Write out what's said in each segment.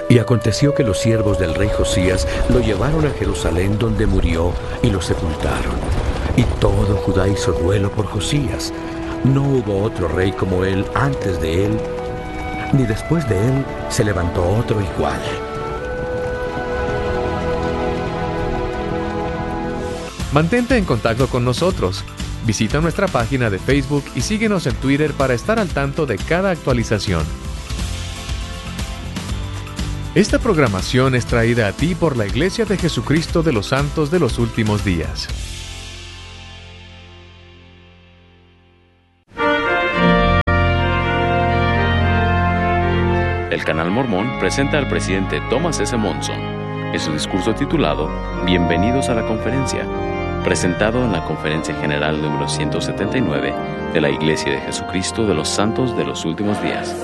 Y aconteció que los siervos del rey Josías lo llevaron a Jerusalén, donde murió, y lo sepultaron. Y todo Judá hizo duelo por Josías. No hubo otro rey como él antes de él, ni después de él se levantó otro igual. Mantente en contacto con nosotros. Visita nuestra página de Facebook y síguenos en Twitter para estar al tanto de cada actualización. Esta programación es traída a ti por la Iglesia de Jesucristo de los Santos de los Últimos Días. El Canal Mormón presenta al presidente Thomas S. Monson en su discurso titulado Bienvenidos a la Conferencia, presentado en la Conferencia General número 179 de la Iglesia de Jesucristo de los Santos de los Últimos Días.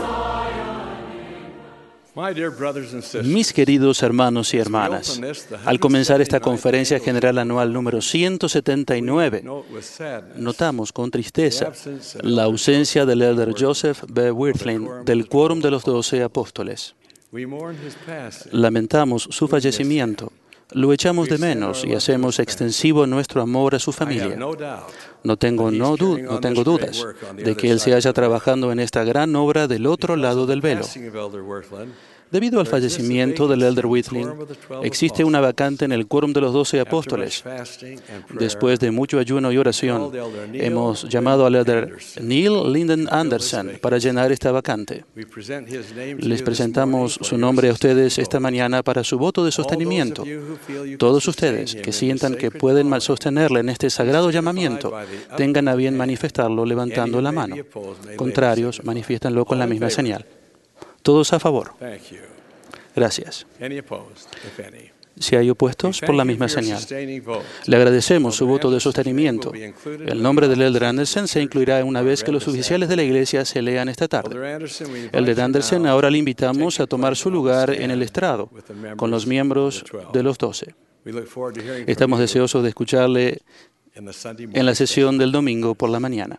Mis queridos hermanos y hermanas, al comenzar esta conferencia general anual número 179, notamos con tristeza la ausencia del elder Joseph B. Wirthlin del quórum de los 12 apóstoles. Lamentamos su fallecimiento, lo echamos de menos y hacemos extensivo nuestro amor a su familia. No tengo dudas de que él se haya trabajando en esta gran obra del otro lado del velo. Debido al fallecimiento del elder Wirthlin, existe una vacante en el quórum de los 12 apóstoles. Después de mucho ayuno y oración, hemos llamado al elder Neil Linden Anderson para llenar esta vacante. Les presentamos su nombre a ustedes esta mañana para su voto de sostenimiento. Todos ustedes que sientan que pueden sostenerle en este sagrado llamamiento, tengan a bien manifestarlo levantando la mano. Contrarios, manifiéstanlo con la misma señal. Todos a favor. Gracias. Si hay opuestos, por la misma señal. Le agradecemos su voto de sostenimiento. El nombre del elder Anderson se incluirá una vez que los oficiales de la iglesia se lean esta tarde. Elder Anderson, ahora le invitamos a tomar su lugar en el estrado con los miembros de los 12. Estamos deseosos de escucharle en la sesión del domingo por la mañana.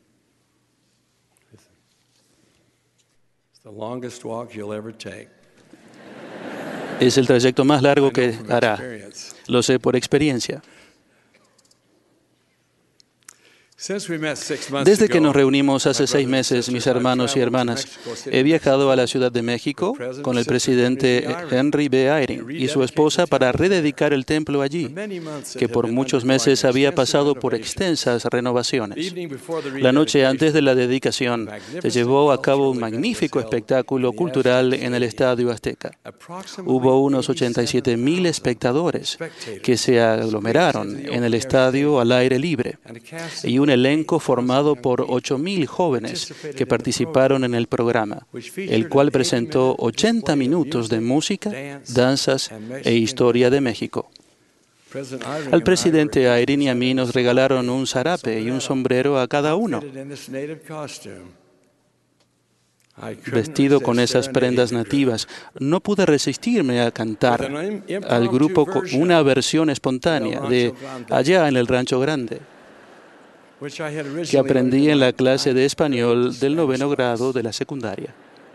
Es el trayecto más largo que hará. Lo sé por experiencia. Desde que nos reunimos hace 6 meses, mis hermanos y hermanas, he viajado a la Ciudad de México con el presidente Henry B. Eyring y su esposa para rededicar el templo allí, que por muchos meses había pasado por extensas renovaciones. La noche antes de la dedicación, se llevó a cabo un magnífico espectáculo cultural en el Estadio Azteca. Hubo unos 87,000 espectadores que se aglomeraron en el estadio al aire libre y un elenco formado por 8,000 jóvenes que participaron en el programa, el cual presentó 80 minutos de música, danzas e historia de México. Al presidente Eyring y a mí nos regalaron un zarape y un sombrero a cada uno. Vestido con esas prendas nativas, no pude resistirme a cantar al grupo una versión espontánea de Allá en el Rancho Grande, que aprendí en la clase de español del 9º grado de la secundaria.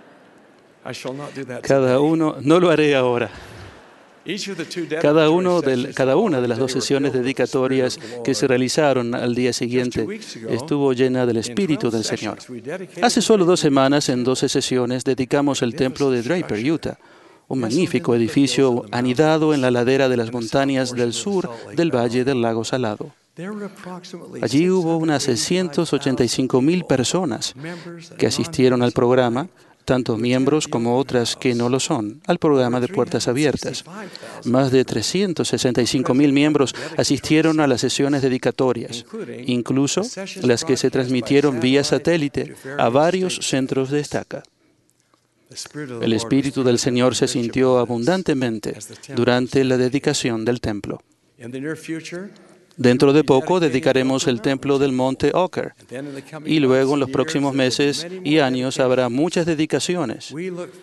No lo haré ahora. Cada una de las 2 sesiones dedicatorias que se realizaron al día siguiente estuvo llena del Espíritu del Señor. Hace solo 2 semanas, en 12 sesiones, dedicamos el templo de Draper, Utah, un magnífico edificio anidado en la ladera de las montañas del sur del Valle del Lago Salado. Allí hubo unas 685,000 personas que asistieron al programa, tanto miembros como otras que no lo son, al programa de Puertas Abiertas. Más de 365,000 miembros asistieron a las sesiones dedicatorias, incluso las que se transmitieron vía satélite a varios centros de estaca. El Espíritu del Señor se sintió abundantemente durante la dedicación del templo. Dentro de poco dedicaremos el templo del Monte Ocker y luego en los próximos meses y años habrá muchas dedicaciones.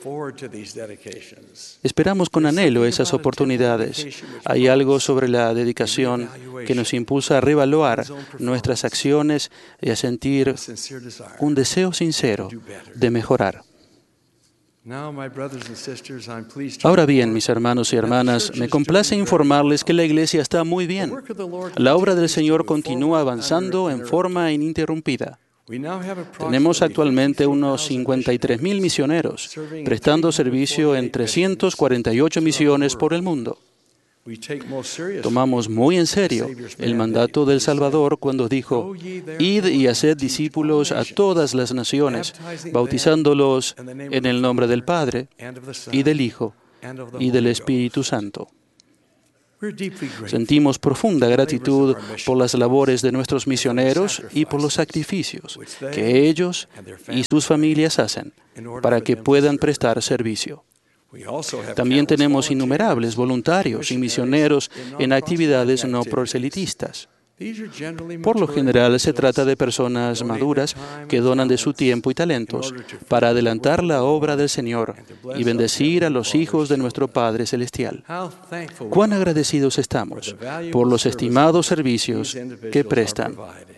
Esperamos con anhelo esas oportunidades. Hay algo sobre la dedicación que nos impulsa a reevaluar nuestras acciones y a sentir un deseo sincero de mejorar. Ahora bien, mis hermanos y hermanas, me complace informarles que la iglesia está muy bien. La obra del Señor continúa avanzando en forma ininterrumpida. Tenemos actualmente unos 53,000 misioneros, prestando servicio en 348 misiones por el mundo. Tomamos muy en serio el mandato del Salvador cuando dijo: «Id y haced discípulos a todas las naciones, bautizándolos en el nombre del Padre, y del Hijo, y del Espíritu Santo». Sentimos profunda gratitud por las labores de nuestros misioneros y por los sacrificios que ellos y sus familias hacen para que puedan prestar servicio. También tenemos innumerables voluntarios y misioneros en actividades no proselitistas. Por lo general, se trata de personas maduras que donan de su tiempo y talentos para adelantar la obra del Señor y bendecir a los hijos de nuestro Padre Celestial. Cuán agradecidos estamos por los estimados servicios que prestan.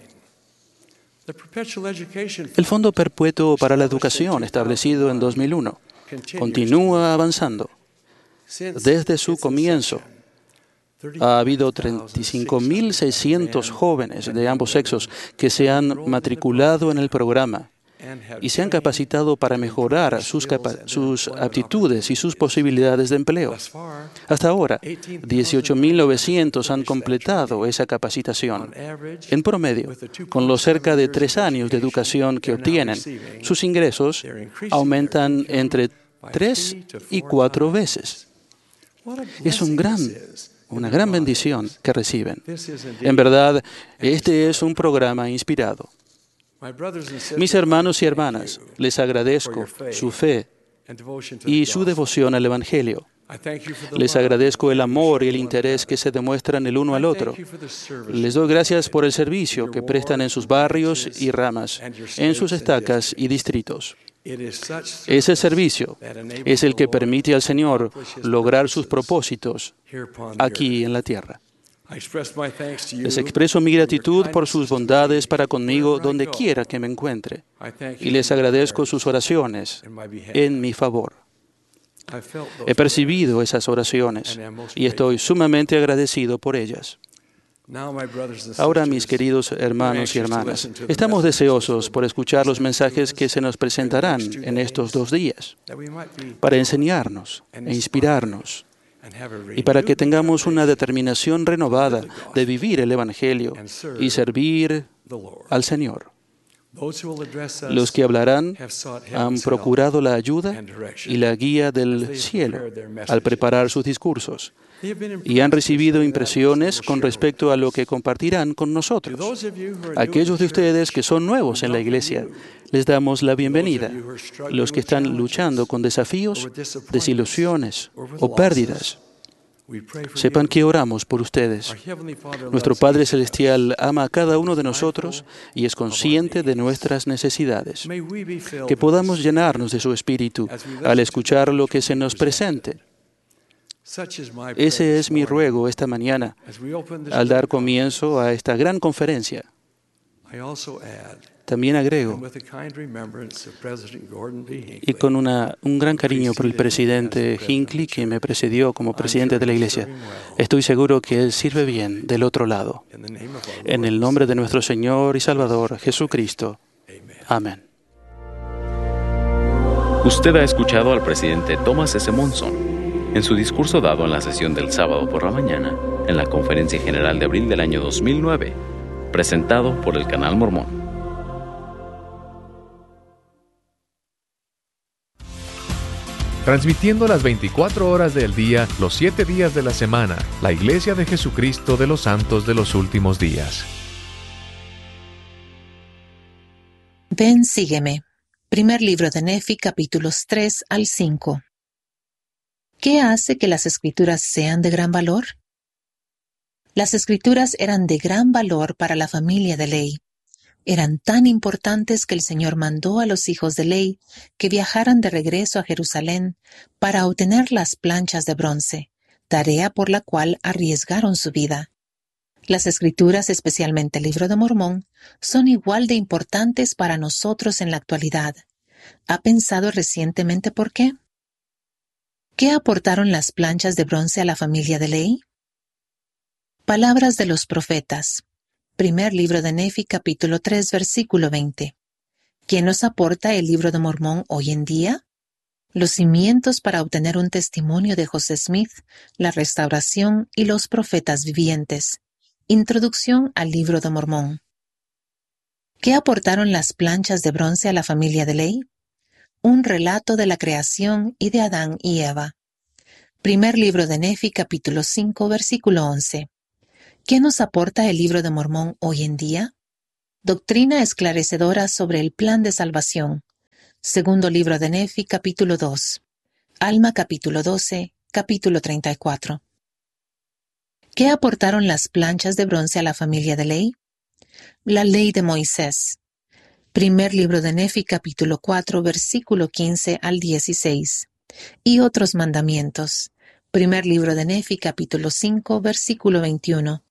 El Fondo Perpetuo para la Educación, establecido en 2001, continúa avanzando. Desde su comienzo, ha habido 35,600 jóvenes de ambos sexos que se han matriculado en el programa y se han capacitado para mejorar sus aptitudes y sus posibilidades de empleo. Hasta ahora, 18,900 han completado esa capacitación. En promedio, con los cerca de 3 años de educación que obtienen, sus ingresos aumentan entre 3 y 4 veces. Es una gran bendición que reciben. En verdad, este es un programa inspirado. Mis hermanos y hermanas, les agradezco su fe y su devoción al Evangelio. Les agradezco el amor y el interés que se demuestran el uno al otro. Les doy gracias por el servicio que prestan en sus barrios y ramas, en sus estacas y distritos. Ese servicio es el que permite al Señor lograr sus propósitos aquí en la tierra. Les expreso mi gratitud por sus bondades para conmigo donde quiera que me encuentre, y les agradezco sus oraciones en mi favor. He percibido esas oraciones y estoy sumamente agradecido por ellas. Ahora, mis queridos hermanos y hermanas, estamos deseosos por escuchar los mensajes que se nos presentarán en estos 2 días, para enseñarnos e inspirarnos, y para que tengamos una determinación renovada de vivir el Evangelio y servir al Señor. Los que hablarán han procurado la ayuda y la guía del cielo al preparar sus discursos y han recibido impresiones con respecto a lo que compartirán con nosotros. Aquellos de ustedes que son nuevos en la iglesia, les damos la bienvenida. Los que están luchando con desafíos, desilusiones o pérdidas, sepan que oramos por ustedes. Nuestro Padre Celestial ama a cada uno de nosotros y es consciente de nuestras necesidades. Que podamos llenarnos de su Espíritu al escuchar lo que se nos presente. Ese es mi ruego esta mañana al dar comienzo a esta gran conferencia. También agrego, y con un gran cariño por el presidente Hinckley, que me precedió como presidente de la Iglesia, estoy seguro que él sirve bien del otro lado. En el nombre de nuestro Señor y Salvador, Jesucristo. Amén. Usted ha escuchado al presidente Thomas S. Monson en su discurso dado en la sesión del sábado por la mañana en la Conferencia General de abril del año 2009, presentado por el Canal Mormón. Transmitiendo las 24 horas del día, los 7 días de la semana, la Iglesia de Jesucristo de los Santos de los Últimos Días. Ven, sígueme. Primer libro de Nefi, capítulos 3 al 5. ¿Qué hace que las Escrituras sean de gran valor? Las Escrituras eran de gran valor para la familia de Ley. Eran tan importantes que el Señor mandó a los hijos de Ley que viajaran de regreso a Jerusalén para obtener las planchas de bronce, tarea por la cual arriesgaron su vida. Las Escrituras, especialmente el Libro de Mormón, son igual de importantes para nosotros en la actualidad, ¿Ha pensado recientemente por qué? ¿Qué aportaron las planchas de bronce a la familia de Lehi? Palabras de los profetas. Primer libro de Nefi, capítulo 3, versículo 20. ¿Quién nos aporta el libro de Mormón hoy en día? Los cimientos para obtener un testimonio de José Smith, la restauración y los profetas vivientes. Introducción al libro de Mormón. ¿Qué aportaron las planchas de bronce a la familia de Lehi? Un relato de la creación y de Adán y Eva. Primer libro de Nefi, capítulo 5, versículo 11. ¿Qué nos aporta el libro de Mormón hoy en día? Doctrina esclarecedora sobre el plan de salvación. Segundo libro de Nefi, capítulo 2. Alma, capítulo 12, capítulo 34. ¿Qué aportaron las planchas de bronce a la familia de Lehi? La ley de Moisés. Primer libro de Nefi, capítulo 4, versículo 15 al 16. Y otros mandamientos. Primer libro de Nefi, capítulo 5, versículo 21.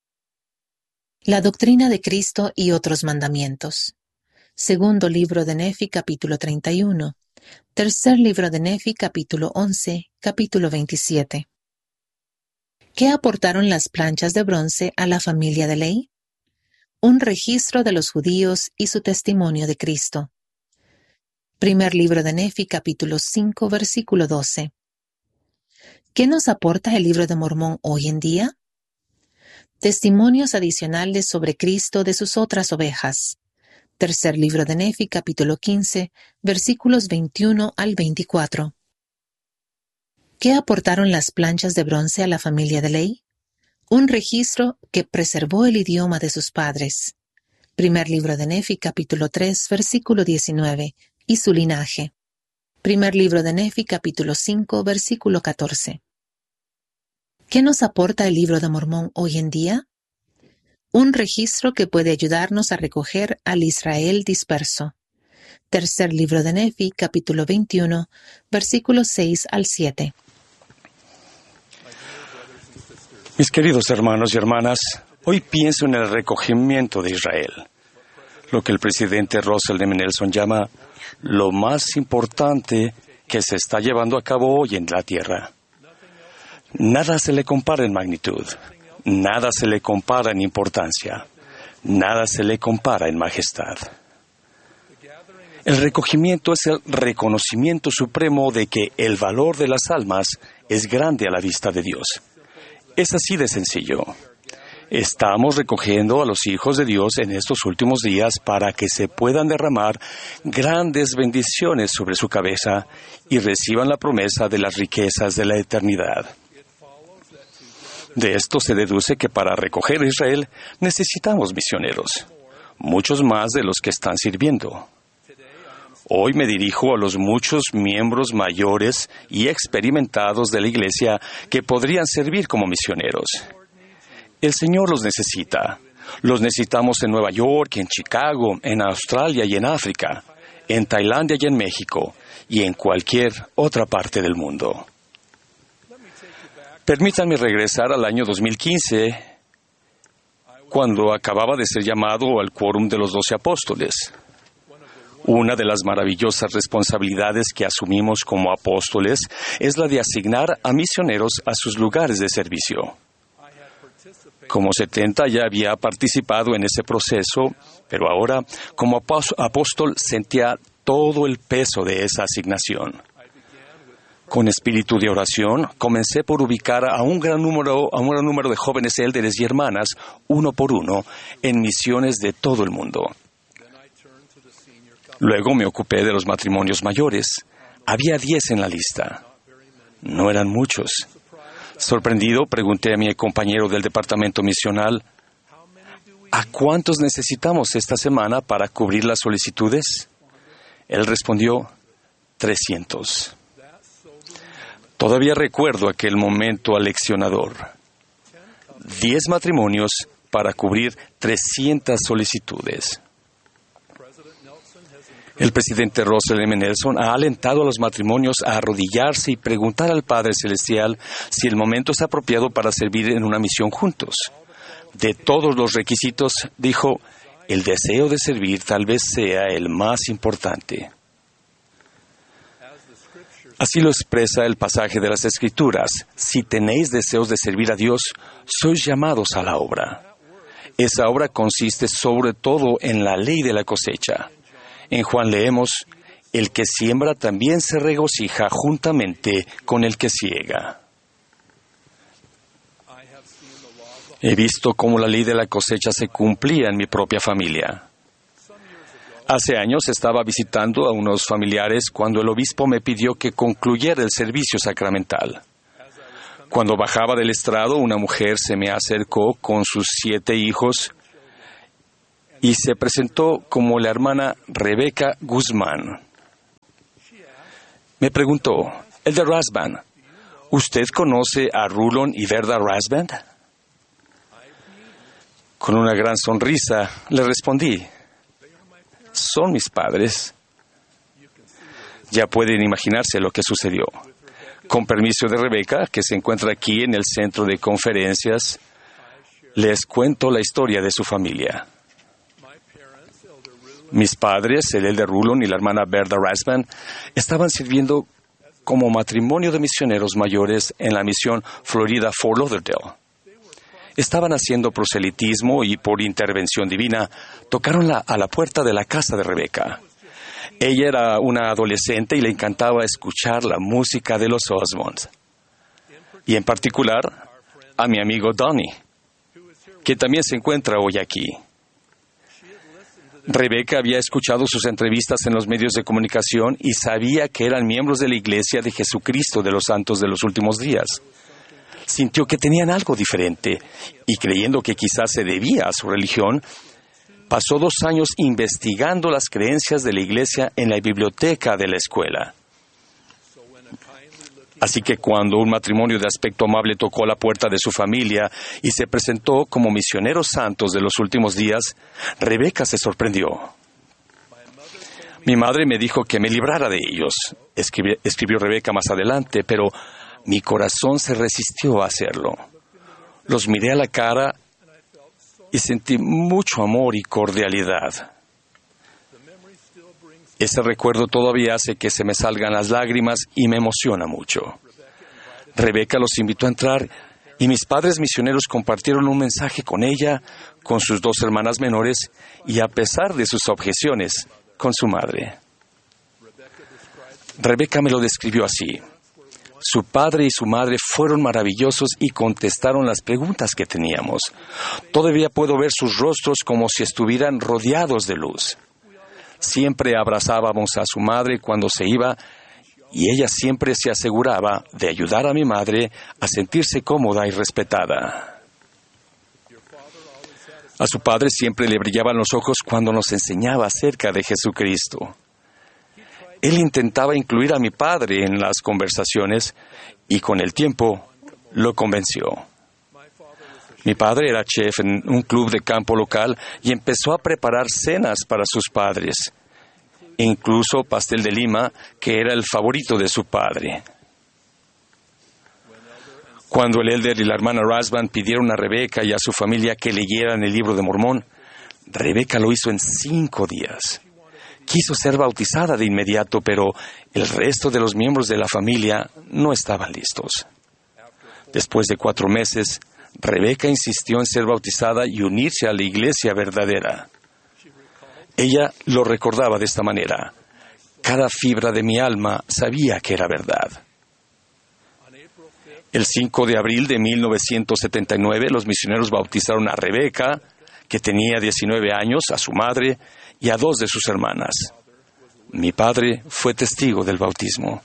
La doctrina de Cristo y otros mandamientos. Segundo libro de Nefi, capítulo 31. Tercer libro de Nefi, capítulo 11, capítulo 27. ¿Qué aportaron las planchas de bronce a la familia de Lehi? Un registro de los judíos y su testimonio de Cristo. Primer libro de Nefi, capítulo 5, versículo 12. ¿Qué nos aporta el libro de Mormón hoy en día? Testimonios adicionales sobre Cristo de sus otras ovejas. Tercer libro de Nefi, capítulo 15, versículos 21 al 24. ¿Qué aportaron las planchas de bronce a la familia de Lehi? Un registro que preservó el idioma de sus padres. Primer libro de Nefi, capítulo 3, versículo 19, y su linaje. Primer libro de Nefi, capítulo 5, versículo 14. ¿Qué nos aporta el libro de Mormón hoy en día? Un registro que puede ayudarnos a recoger al Israel disperso. Tercer libro de Nefi, capítulo 21, versículos 6 al 7. Mis queridos hermanos y hermanas, hoy pienso en el recogimiento de Israel, lo que el presidente Russell M. Nelson llama lo más importante que se está llevando a cabo hoy en la tierra. Nada se le compara en magnitud, nada se le compara en importancia, nada se le compara en majestad. El recogimiento es el reconocimiento supremo de que el valor de las almas es grande a la vista de Dios. Es así de sencillo. Estamos recogiendo a los hijos de Dios en estos últimos días para que se puedan derramar grandes bendiciones sobre su cabeza y reciban la promesa de las riquezas de la eternidad. De esto se deduce que para recoger a Israel necesitamos misioneros, muchos más de los que están sirviendo. Hoy me dirijo a los muchos miembros mayores y experimentados de la Iglesia que podrían servir como misioneros. El Señor los necesita. Los necesitamos en Nueva York, en Chicago, en Australia y en África, en Tailandia y en México, y en cualquier otra parte del mundo. Permítanme regresar al año 2015, cuando acababa de ser llamado al quórum de los 12 apóstoles. Una de las maravillosas responsabilidades que asumimos como apóstoles es la de asignar a misioneros a sus lugares de servicio. Como 70 ya había participado en ese proceso, pero ahora, como apóstol, sentía todo el peso de esa asignación. Con espíritu de oración, comencé por ubicar a un gran número de jóvenes élderes y hermanas, uno por uno, en misiones de todo el mundo. Luego me ocupé de los matrimonios mayores. Había 10 en la lista. No eran muchos. Sorprendido, pregunté a mi compañero del departamento misional, ¿a cuántos necesitamos esta semana para cubrir las solicitudes? Él respondió, 300. Todavía recuerdo aquel momento aleccionador. 10 matrimonios para cubrir 300 solicitudes. El presidente Russell M. Nelson ha alentado a los matrimonios a arrodillarse y preguntar al Padre Celestial si el momento es apropiado para servir en una misión juntos. De todos los requisitos, dijo, el deseo de servir tal vez sea el más importante. Así lo expresa el pasaje de las Escrituras: si tenéis deseos de servir a Dios, sois llamados a la obra. Esa obra consiste sobre todo en la ley de la cosecha. En Juan leemos: el que siembra también se regocija juntamente con el que siega. He visto cómo la ley de la cosecha se cumplía en mi propia familia. Hace años estaba visitando a unos familiares cuando el obispo me pidió que concluyera el servicio sacramental. Cuando bajaba del estrado, una mujer se me acercó con sus 7 hijos y se presentó como la hermana Rebeca Guzmán. Me preguntó: Elder Rasband, ¿usted conoce a Rulon y Verda Rasband? Con una gran sonrisa le respondí: son mis padres. Ya pueden imaginarse lo que sucedió. Con permiso de Rebeca, que se encuentra aquí en el centro de conferencias, les cuento la historia de su familia. Mis padres, el Elder Rulon y la hermana Verda Rasband, estaban sirviendo como matrimonio de misioneros mayores en la misión Florida Fort Lauderdale. Estaban haciendo proselitismo y, por intervención divina, tocaron a la puerta de la casa de Rebeca. Ella era una adolescente y le encantaba escuchar la música de los Osmonds. Y en particular, a mi amigo Donnie, que también se encuentra hoy aquí. Rebeca había escuchado sus entrevistas en los medios de comunicación y sabía que eran miembros de la Iglesia de Jesucristo de los Santos de los Últimos Días. Sintió que tenían algo diferente y, creyendo que quizás se debía a su religión, pasó 2 años investigando las creencias de la Iglesia en la biblioteca de la escuela. Así que cuando un matrimonio de aspecto amable tocó la puerta de su familia y se presentó como misioneros santos de los últimos días, Rebeca se sorprendió. Mi madre me dijo que me librara de ellos, escribió Rebeca más adelante, pero mi corazón se resistió a hacerlo. Los miré a la cara y sentí mucho amor y cordialidad. Ese recuerdo todavía hace que se me salgan las lágrimas y me emociona mucho. Rebeca los invitó a entrar y mis padres misioneros compartieron un mensaje con ella, con sus 2 hermanas menores y, a pesar de sus objeciones, con su madre. Rebeca me lo describió así: su padre y su madre fueron maravillosos y contestaron las preguntas que teníamos. Todavía puedo ver sus rostros como si estuvieran rodeados de luz. Siempre abrazábamos a su madre cuando se iba y ella siempre se aseguraba de ayudar a mi madre a sentirse cómoda y respetada. A su padre siempre le brillaban los ojos cuando nos enseñaba acerca de Jesucristo. Él intentaba incluir a mi padre en las conversaciones y con el tiempo lo convenció. Mi padre era chef en un club de campo local y empezó a preparar cenas para sus padres, incluso pastel de lima, que era el favorito de su padre. Cuando el Elder y la hermana Rasband pidieron a Rebeca y a su familia que leyeran el libro de Mormón, Rebeca lo hizo en 5 días. Quiso ser bautizada de inmediato, pero el resto de los miembros de la familia no estaban listos. Después de 4 meses, Rebeca insistió en ser bautizada y unirse a la iglesia verdadera. Ella lo recordaba de esta manera: cada fibra de mi alma sabía que era verdad. El 5 de abril de 1979, los misioneros bautizaron a Rebeca, que tenía 19 años, a su madre y a 2 de sus hermanas. Mi padre fue testigo del bautismo.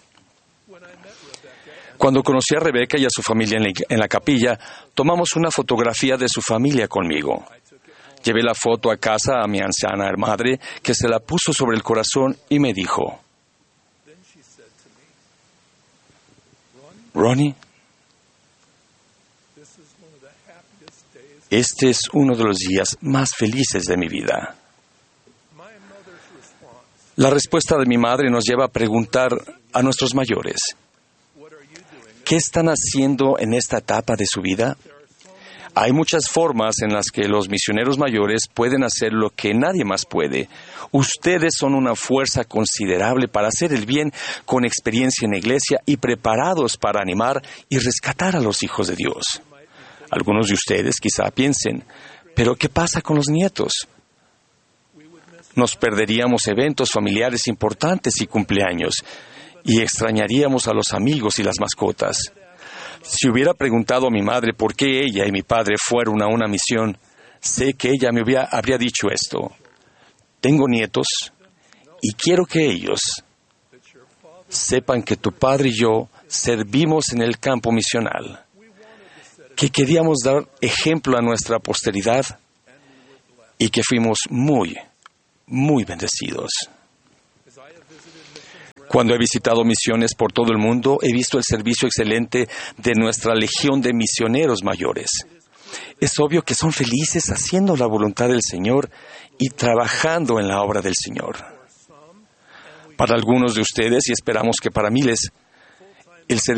Cuando conocí a Rebeca y a su familia en la capilla, tomamos una fotografía de su familia conmigo. Llevé la foto a casa a mi anciana madre, que se la puso sobre el corazón y me dijo: Ronnie, este es uno de los días más felices de mi vida. La respuesta de mi madre nos lleva a preguntar a nuestros mayores: ¿qué están haciendo en esta etapa de su vida? Hay muchas formas en las que los misioneros mayores pueden hacer lo que nadie más puede. Ustedes son una fuerza considerable para hacer el bien, con experiencia en la iglesia y preparados para animar y rescatar a los hijos de Dios. Algunos de ustedes quizá piensen, ¿pero qué pasa con los nietos? Nos perderíamos eventos familiares importantes y cumpleaños, y extrañaríamos a los amigos y las mascotas. Si hubiera preguntado a mi madre por qué ella y mi padre fueron a una misión, sé que ella me habría dicho esto: tengo nietos y quiero que ellos sepan que tu padre y yo servimos en el campo misional, que queríamos dar ejemplo a nuestra posteridad y que fuimos muy, muy bendecidos. Cuando he visitado misiones por todo el mundo, he visto el servicio excelente de nuestra legión de misioneros mayores. Es obvio que son felices haciendo la voluntad del Señor y trabajando en la obra del Señor. Para algunos de ustedes, y esperamos que para miles, el servicio